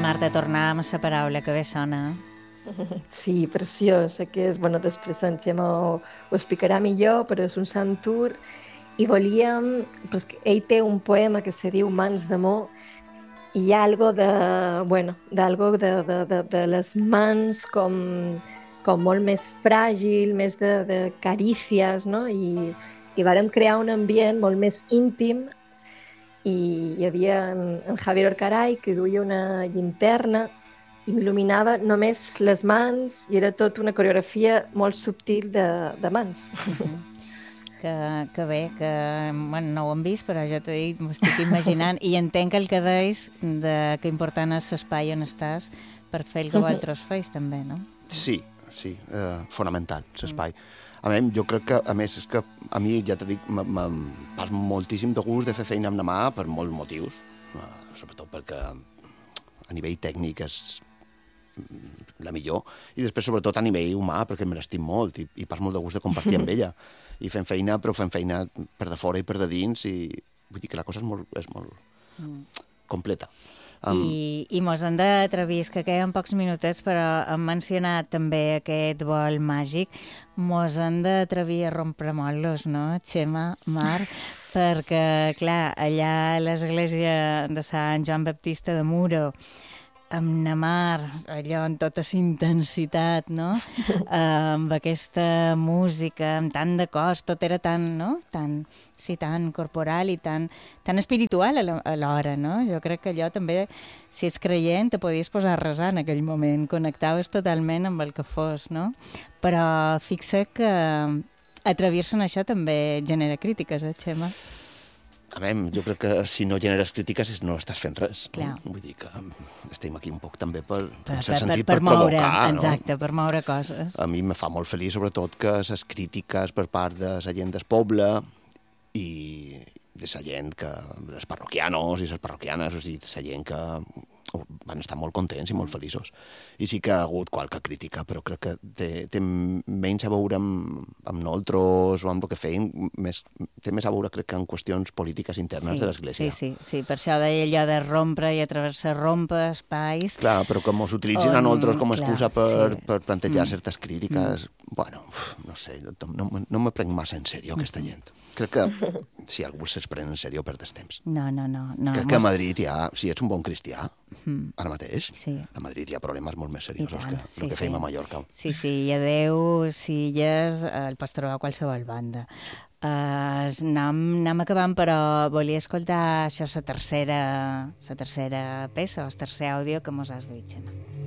Marta, tornàvem a la paraula que bé sona. Sí, preciós. Després en Xema ho explicarà millor, però és un sant tour i volíem... Pues, ell té un poema que se diu Mans d'amor i hi ha de les mans com molt més fràgil, més de carícies, no? I vàrem crear un ambient molt més íntim i hi havia en Javier Orcaray que duia una llinterna i m'il·luminava només les mans i era tot una coreografia molt subtil de mans. Que bé, que bueno, no ho hem vist, però ja t'he dit, m'ho estic imaginant, i entenc el que deies que important és l'espai on estàs per fer el que vosaltres feis també, no? Sí, fonamental, l'espai. A mi, jo crec que, a més, és que a mi, ja t'he dit, pas moltíssim de gust de fer feina amb la mà per molts motius, sobretot perquè a nivell tècnic és la millor, i després sobretot a nivell humà, perquè me l'estim molt i pas molt de gust de compartir amb ella. I fem feina, però fem feina per de fora i per de dins, i vull dir que la cosa és molt completa. I mos hem d'atrevir, que queden pocs minutets, però hem mencionat també aquest vol màgic. Mos hem d'atrevir a rompre molos, no, Xema, Mar? Perquè, clar, allà a l'església de Sant Joan Baptista de Muro, amb la Mar, allò amb tota la intensitat, no? Amb aquesta música, amb tant de cos, tot era tan, no? Tan corporal i tan espiritual alhora, no? Jo crec que allò també, si ets creient, te podies posar a resar en aquell moment, connectaves totalment amb el que fos, no? Però fixa't que atrevir-se en això també genera crítiques, Xema? A veure, jo crec que si no generes crítiques no estàs fent res. Clar. Vull dir que estem aquí un poc també per moure, provocar, no? Exacte, per moure coses. A mi me fa molt feliç, sobretot, que les crítiques per part de la gent del poble i de la gent dels parroquianos i les parroquianes, o sigui, la gent que van estar molt contents i molt feliços. I sí que ha hagut qualque crítica, però crec que té menys a veure amb nosaltres o amb el que feim, té més a veure, crec que, en qüestions polítiques internes de l'Església. Sí, per això deia allò de rompre i atravessar rompre espais. Clar, però que mos utilitzin a nosaltres com a excusa per plantejar certes crítiques, bueno, no sé, no me prenc massa en sèrio aquesta gent. Crec que si algú se'ls pren en sèrio perds temps. No. Crec que a Madrid si ets un bon cristià, ara mateix, a Madrid hi ha problemes molt més seriosos que el que fem a Mallorca. Sí, i adeu, Silles, el pastoró a qualsevol banda. Anem acabant, però volia escoltar això, la tercera peça, o el tercer àudio que mos has dit, Xema.